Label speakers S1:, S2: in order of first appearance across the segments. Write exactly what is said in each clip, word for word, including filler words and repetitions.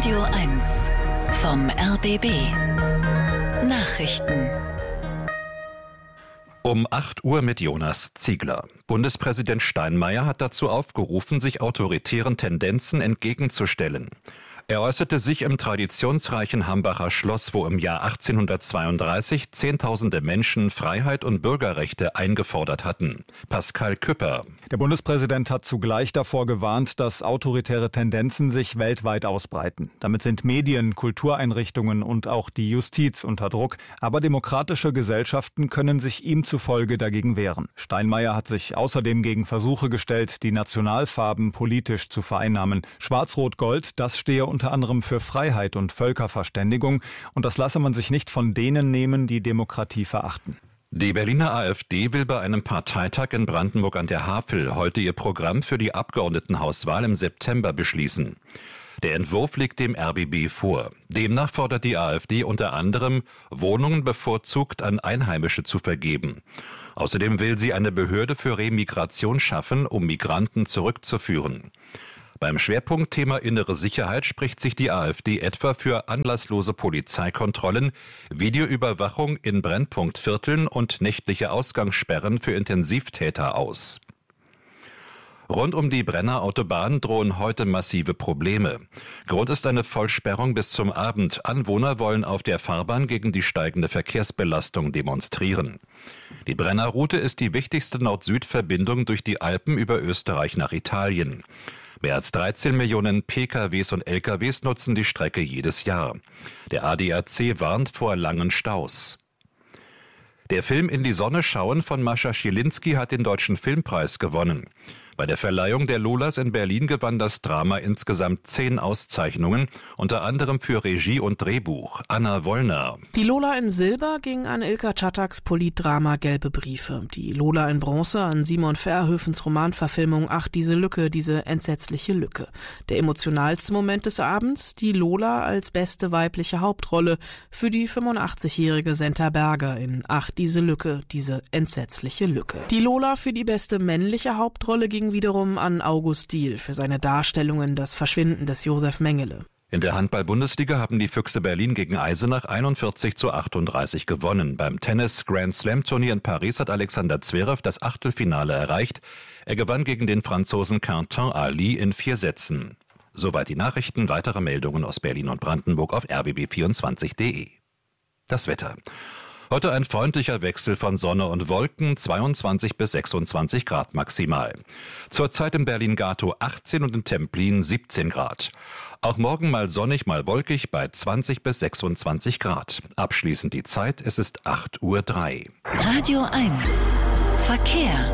S1: Radio eins vom R B B. Nachrichten.
S2: Um acht Uhr mit Jonas Ziegler. Bundespräsident Steinmeier hat dazu aufgerufen, sich autoritären Tendenzen entgegenzustellen. Er äußerte sich im traditionsreichen Hambacher Schloss, wo im Jahr achtzehnhundertzweiunddreißig Zehntausende Menschen Freiheit und Bürgerrechte eingefordert hatten. Pascal Küpper.
S3: Der Bundespräsident hat zugleich davor gewarnt, dass autoritäre Tendenzen sich weltweit ausbreiten. Damit sind Medien, Kultureinrichtungen und auch die Justiz unter Druck. Aber demokratische Gesellschaften können sich ihm zufolge dagegen wehren. Steinmeier hat sich außerdem gegen Versuche gestellt, die Nationalfarben politisch zu vereinnahmen. Schwarz-Rot-Gold, das stehe unter anderem für Freiheit und Völkerverständigung. Und das lasse man sich nicht von denen nehmen, die Demokratie verachten.
S2: Die Berliner AfD will bei einem Parteitag in Brandenburg an der Havel heute ihr Programm für die Abgeordnetenhauswahl im September beschließen. Der Entwurf liegt dem R B B vor. Demnach fordert die AfD unter anderem, Wohnungen bevorzugt an Einheimische zu vergeben. Außerdem will sie eine Behörde für Remigration schaffen, um Migranten zurückzuführen. Beim Schwerpunktthema innere Sicherheit spricht sich die AfD etwa für anlasslose Polizeikontrollen, Videoüberwachung in Brennpunktvierteln und nächtliche Ausgangssperren für Intensivtäter aus. Rund um die Brenner Autobahn drohen heute massive Probleme. Grund ist eine Vollsperrung bis zum Abend. Anwohner wollen auf der Fahrbahn gegen die steigende Verkehrsbelastung demonstrieren. Die Brennerroute ist die wichtigste Nord-Süd-Verbindung durch die Alpen über Österreich nach Italien. Mehr als dreizehn Millionen P K Ws und L K Ws nutzen die Strecke jedes Jahr. Der A D A C warnt vor langen Staus. Der Film In die Sonne schauen von Mascha Schilinski hat den Deutschen Filmpreis gewonnen. Bei der Verleihung der Lolas in Berlin gewann das Drama insgesamt zehn Auszeichnungen, unter anderem für Regie und Drehbuch. Anna Wollner.
S4: Die Lola in Silber ging an Ilka Czattaks Politdrama Gelbe Briefe. Die Lola in Bronze an Simon Verhoevens Romanverfilmung Ach, diese Lücke, diese entsetzliche Lücke. Der emotionalste Moment des Abends, die Lola als beste weibliche Hauptrolle für die fünfundachtzigjährige Senta Berger in Ach, diese Lücke, diese entsetzliche Lücke. Die Lola für die beste männliche Hauptrolle ging wiederum an August Diehl für seine Darstellungen Das Verschwinden des Josef Mengele.
S2: In der Handball-Bundesliga haben die Füchse Berlin gegen Eisenach einundvierzig zu achtunddreißig gewonnen. Beim Tennis-Grand-Slam-Turnier in Paris hat Alexander Zverev das Achtelfinale erreicht. Er gewann gegen den Franzosen Quentin Ali in vier Sätzen. Soweit die Nachrichten. Weitere Meldungen aus Berlin und Brandenburg auf r b b vierundzwanzig punkt d e. Das Wetter. Heute ein freundlicher Wechsel von Sonne und Wolken, zweiundzwanzig bis sechsundzwanzig Grad maximal. Zurzeit in Berlin-Gatow achtzehn und in Templin siebzehn Grad. Auch morgen mal sonnig, mal wolkig bei zwanzig bis sechsundzwanzig Grad. Abschließend die Zeit, es ist acht Uhr drei.
S1: Radio eins Verkehr.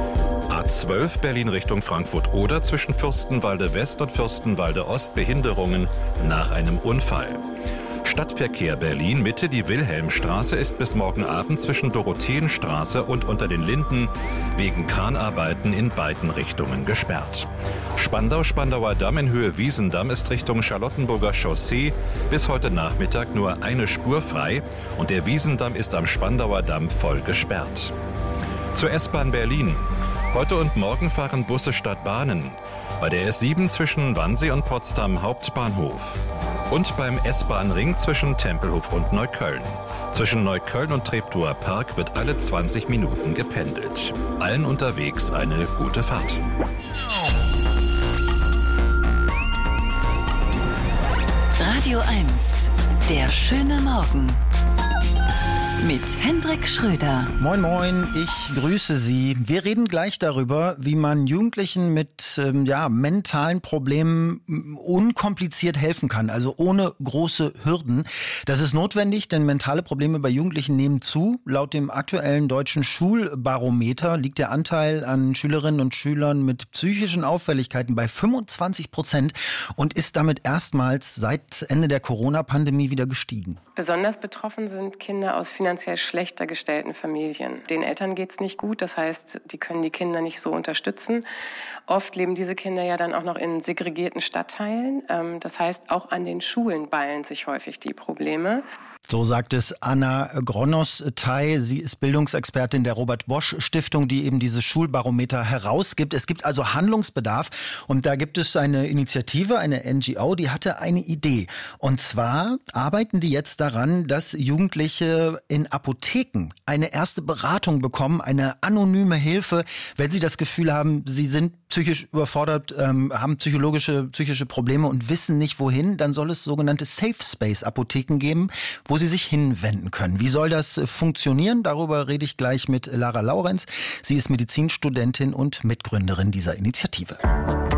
S2: A zwölf Berlin Richtung Frankfurt-Oder zwischen Fürstenwalde West und Fürstenwalde Ost Behinderungen nach einem Unfall. Stadtverkehr Berlin Mitte, die Wilhelmstraße ist bis morgen Abend zwischen Dorotheenstraße und unter den Linden wegen Kranarbeiten in beiden Richtungen gesperrt. Spandau-Spandauer Damm in Höhe Wiesendamm ist Richtung Charlottenburger Chaussee bis heute Nachmittag nur eine Spur frei und der Wiesendamm ist am Spandauer Damm voll gesperrt. Zur S-Bahn Berlin. Heute und morgen fahren Busse statt Bahnen. Bei der S sieben zwischen Wannsee und Potsdam Hauptbahnhof. Und beim S-Bahn-Ring zwischen Tempelhof und Neukölln. Zwischen Neukölln und Treptower Park wird alle zwanzig Minuten gependelt. Allen unterwegs eine gute Fahrt.
S1: Radio eins, der schöne Morgen. Mit Hendrik Schröder.
S5: Moin moin, ich grüße Sie. Wir reden gleich darüber, wie man Jugendlichen mit ähm, ja, mentalen Problemen unkompliziert helfen kann, also ohne große Hürden. Das ist notwendig, denn mentale Probleme bei Jugendlichen nehmen zu. Laut dem aktuellen deutschen Schulbarometer liegt der Anteil an Schülerinnen und Schülern mit psychischen Auffälligkeiten bei fünfundzwanzig Prozent und ist damit erstmals seit Ende der Corona-Pandemie wieder gestiegen.
S6: Besonders betroffen sind Kinder aus finanziellen finanziell schlechter gestellten Familien. Den Eltern geht's nicht gut, das heißt, die können die Kinder nicht so unterstützen. Oft leben diese Kinder ja dann auch noch in segregierten Stadtteilen. Das heißt, auch an den Schulen ballen sich häufig die Probleme.
S5: So sagt es Anna Gronos-Tay. Sie ist Bildungsexpertin der Robert-Bosch-Stiftung, die eben dieses Schulbarometer herausgibt. Es gibt also Handlungsbedarf und da gibt es eine Initiative, eine N G O, die hatte eine Idee. Und zwar arbeiten die jetzt daran, dass Jugendliche in Apotheken eine erste Beratung bekommen, eine anonyme Hilfe, wenn sie das Gefühl haben, sie sind psychisch überfordert, ähm, haben psychologische, psychische Probleme und wissen nicht wohin. Dann soll es sogenannte Safe Space Apotheken geben, wo sie sich hinwenden können. Wie soll das funktionieren? Darüber rede ich gleich mit Lara Laurenz. Sie ist Medizinstudentin und Mitgründerin dieser Initiative.